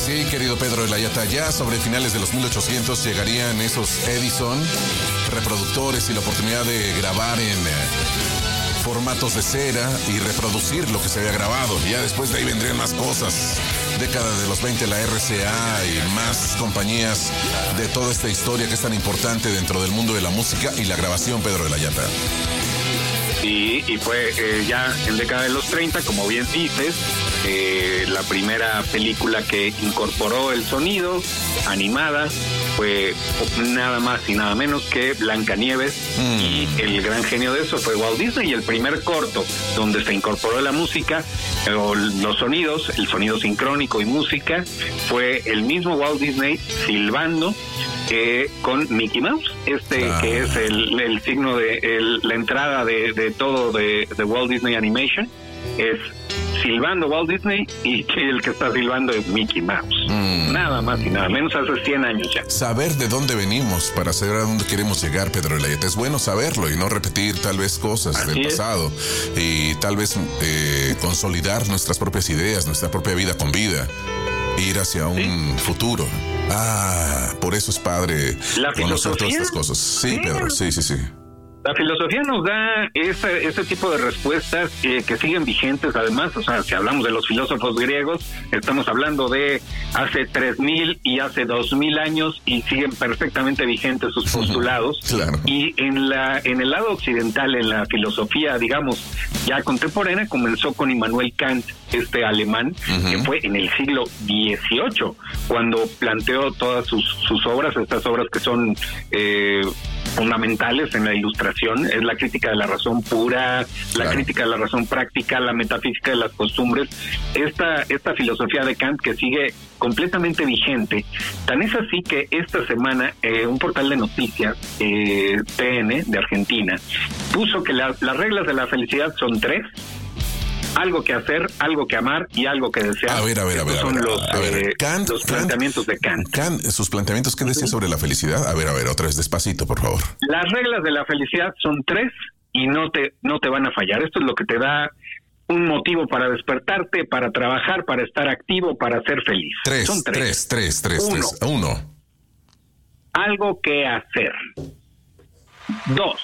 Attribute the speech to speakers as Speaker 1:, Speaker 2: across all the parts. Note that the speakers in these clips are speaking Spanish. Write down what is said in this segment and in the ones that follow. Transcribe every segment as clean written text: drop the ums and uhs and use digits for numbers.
Speaker 1: Sí, querido Pedro de la Yata, ya sobre finales de los 1800 llegarían esos Edison, reproductores y la oportunidad de grabar en formatos de cera y reproducir lo que se había grabado. Ya después de ahí vendrían más cosas. Década de los 20, la RCA y más compañías de toda esta historia que es tan importante dentro del mundo de la música y la grabación, Pedro de la Yata.
Speaker 2: Y fue ya en década de los 30, como bien dices, la primera película que incorporó el sonido animada fue nada más y nada menos que Blancanieves. Y el gran genio de eso fue Walt Disney, y el primer corto donde se incorporó la música, los sonidos, el sonido sincrónico y música, fue el mismo Walt Disney silbando con Mickey Mouse, que es el signo de la entrada de todo de Walt Disney Animation, es silbando Walt Disney, y que el que está silbando es Mickey Mouse. Nada más y nada menos, hace 100 años ya.
Speaker 1: Saber de dónde venimos para saber a dónde queremos llegar, Pedro de la Yata. Es bueno saberlo y no repetir tal vez cosas
Speaker 2: Así
Speaker 1: del
Speaker 2: es.
Speaker 1: pasado, y tal vez consolidar nuestras propias ideas, nuestra propia vida con vida, ir hacia un futuro. Por eso es padre
Speaker 2: La
Speaker 1: conocer todas
Speaker 2: filosofía.
Speaker 1: estas cosas. Sí, Pedro, sí.
Speaker 2: La filosofía nos da ese tipo de respuestas que siguen vigentes. Además, o sea, si hablamos de los filósofos griegos, estamos hablando de hace 3000 y hace 2000 años, y siguen perfectamente vigentes sus postulados.
Speaker 1: Claro.
Speaker 2: Y en el lado occidental, en la filosofía, digamos, ya contemporánea, comenzó con Immanuel Kant, alemán, que fue en el siglo XVIII, cuando planteó todas sus obras, estas obras que son fundamentales en la ilustración. Es la crítica de la razón pura, la crítica de la razón práctica, la metafísica de las costumbres. Esta filosofía de Kant, que sigue completamente vigente. Tan es así que esta semana un portal de noticias, TN de Argentina, puso que las reglas de la felicidad son 3: algo que hacer, algo que amar y algo que desear.
Speaker 1: A ver.
Speaker 2: Son
Speaker 1: Kant,
Speaker 2: los planteamientos de Kant.
Speaker 1: Sus planteamientos, ¿qué decía sobre la felicidad? A ver, otra vez despacito, por favor.
Speaker 2: Las reglas de la felicidad son 3 y no te van a fallar. Esto es lo que te da un motivo para despertarte, para trabajar, para estar activo, para ser feliz. Son 3.
Speaker 1: 1.
Speaker 2: Algo que hacer. 2.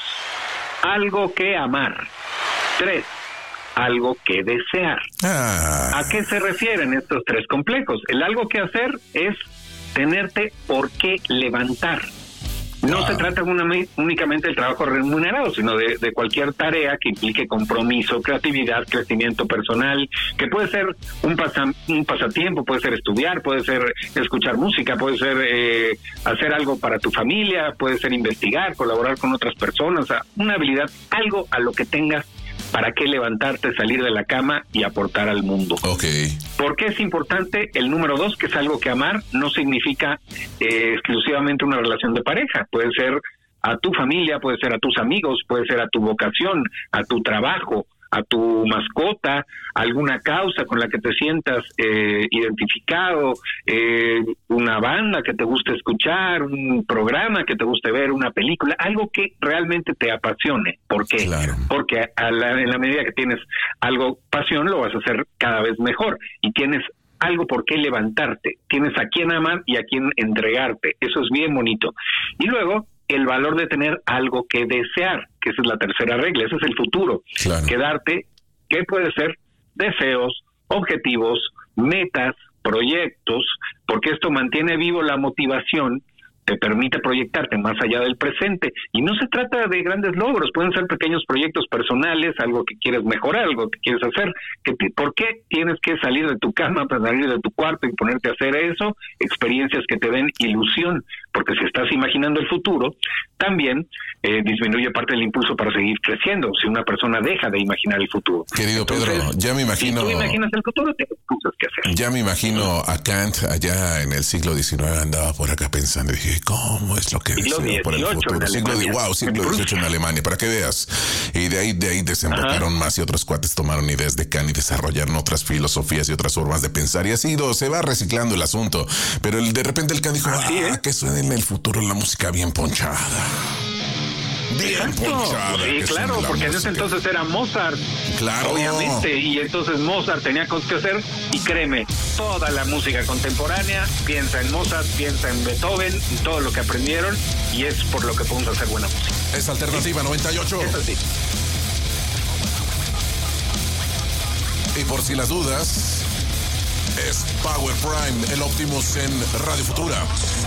Speaker 2: Algo que amar. 3. Algo que desear. ¿A qué se refieren estos 3 complejos? El algo que hacer es tenerte por qué levantar. No se trata únicamente del trabajo remunerado, sino de cualquier tarea que implique compromiso, creatividad, crecimiento personal, que puede ser un pasatiempo, puede ser estudiar, puede ser escuchar música, puede ser hacer algo para tu familia, puede ser investigar, colaborar con otras personas, o sea, una habilidad, algo a lo que tengas para qué levantarte, salir de la cama y aportar al mundo.
Speaker 1: Okay.
Speaker 2: ¿Por qué es importante el número 2, que es algo que amar? No significa exclusivamente una relación de pareja. Puede ser a tu familia, puede ser a tus amigos, puede ser a tu vocación, a tu trabajo, a tu mascota, alguna causa con la que te sientas identificado, una banda que te guste escuchar, un programa que te guste ver, una película, algo que realmente te apasione. ¿Por qué?
Speaker 1: Claro.
Speaker 2: Porque en la medida que tienes algo pasión, lo vas a hacer cada vez mejor, y tienes algo por qué levantarte, tienes a quién amar y a quién entregarte. Eso es bien bonito. Y luego, el valor de tener algo que desear, que esa es la tercera regla, ese es el futuro.
Speaker 1: Claro.
Speaker 2: Quedarte, ¿qué puede ser? Deseos, objetivos, metas, proyectos, porque esto mantiene vivo la motivación, te permite proyectarte más allá del presente. Y no se trata de grandes logros, pueden ser pequeños proyectos personales, algo que quieres mejorar, algo que quieres hacer. ¿Por qué tienes que salir de tu cama, para salir de tu cuarto y ponerte a hacer eso? Experiencias que te den ilusión, porque si estás imaginando el futuro, también disminuye parte del impulso para seguir creciendo, si una persona deja de imaginar el futuro.
Speaker 1: Querido
Speaker 2: Entonces,
Speaker 1: Pedro, ya me imagino...
Speaker 2: Si tú imaginas el futuro, tienes cosas que hacer.
Speaker 1: Ya me imagino a Kant allá en el siglo XIX, andaba por acá pensando, y dije, ¿cómo es lo que
Speaker 2: Siglo
Speaker 1: deseo por el
Speaker 2: XVIII
Speaker 1: futuro?
Speaker 2: en
Speaker 1: Siglo
Speaker 2: Alemania.
Speaker 1: XVIII en Alemania, para que veas. Y de ahí desembocaron más, y otros cuates tomaron ideas de Kant y desarrollaron otras filosofías y otras formas de pensar, y así se va reciclando el asunto. Pero de repente el Kant dijo, que suene en el futuro la música bien ponchada. Bien
Speaker 2: Exacto.
Speaker 1: ponchada.
Speaker 2: Sí,
Speaker 1: que
Speaker 2: claro,
Speaker 1: suena la
Speaker 2: porque en ese
Speaker 1: música.
Speaker 2: entonces era Mozart.
Speaker 1: Claro.
Speaker 2: Obviamente, y entonces Mozart tenía cosas que hacer, y créeme, toda la música contemporánea piensa en Mozart, piensa en Beethoven, y todo lo que aprendieron, y es por lo que podemos hacer buena música.
Speaker 1: Es Alternativa 98.
Speaker 2: Es así.
Speaker 1: Y por si las dudas, es Power Prime, el Optimus en Radio Futura.